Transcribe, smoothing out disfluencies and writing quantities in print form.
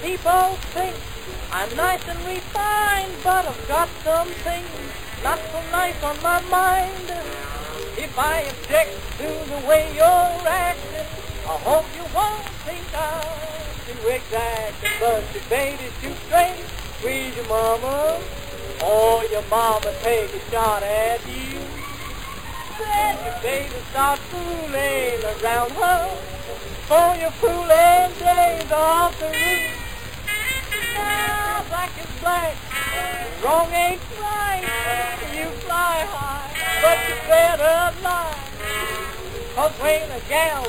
People think I'm nice and refined, but I've got some things not so nice on my mind. If I object to the way you're acting, I hope you won't think I'm too exacting. But your baby's too straight, squeeze your mama, or your mama take a shot at you. Then your baby starts fooling around her, for your fooling days off the roof. Now black is black, wrong ain't right. You fly high, but you better lie. 'Cause when a gal